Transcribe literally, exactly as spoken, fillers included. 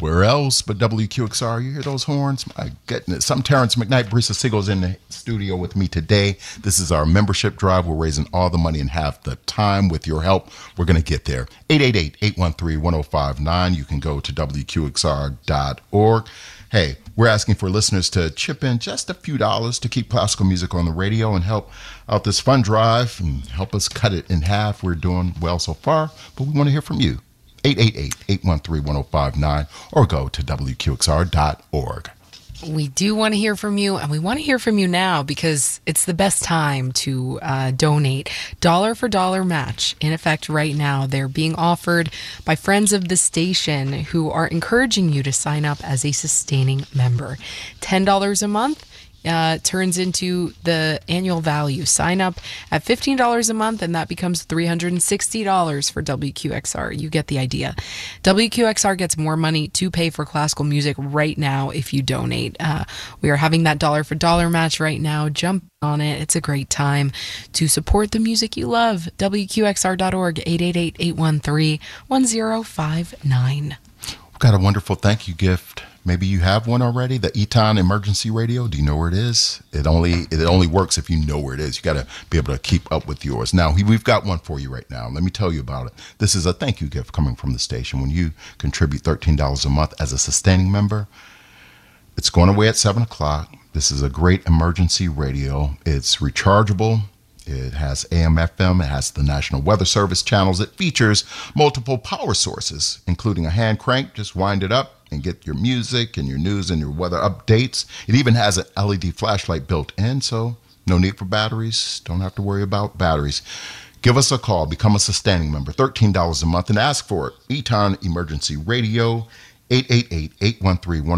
Where else but W Q X R? You hear those horns? My goodness. I'm Terrence McKnight. Brisa Siegel's in the studio with me today. This is our membership drive. We're raising all the money and half the time. With your help, we're going to get there. eight eight eight, eight one three, one oh five nine. You can go to W Q X R dot org. Hey, we're asking for listeners to chip in just a few dollars to keep classical music on the radio and help out this fun drive and help us cut it in half. We're doing well so far, but we want to hear from you. eight eight eight, eight one three, one oh five nine or go to W Q X R dot org. We do want to hear from you, and we want to hear from you now because it's the best time to uh, donate. Dollar for dollar match in effect right now. They're being offered by friends of the station who are encouraging you to sign up as a sustaining member. ten dollars a month uh, turns into the annual value. Sign up at fifteen dollars a month, and that becomes three hundred sixty dollars for W Q X R. You get the idea. W Q X R gets more money to pay for classical music right now if you donate. Uh, we are having that dollar for dollar match right now. Jump on it. It's a great time to support the music you love. W Q X R dot org, eight eight eight, eight one three, one oh five nine. We've got a wonderful thank you gift. Maybe you have one already, the Eton Emergency Radio. Do you know where it is? It only it only works if you know where it is. You got to be able to keep up with yours. Now, we've got one for you right now. Let me tell you about it. This is a thank you gift coming from the station. When you contribute thirteen dollars a month as a sustaining member, it's going away at seven o'clock. This is a great emergency radio. It's rechargeable. It has A M F M. It has the National Weather Service channels. It features multiple power sources, including a hand crank. Just wind it up and get your music and your news and your weather updates. It even has an L E D flashlight built in, so no need for batteries. Don't have to worry about batteries. Give us a call. Become a sustaining member. thirteen dollars a month and ask for it. Eton Emergency Radio, eight eight eight, eight one three, one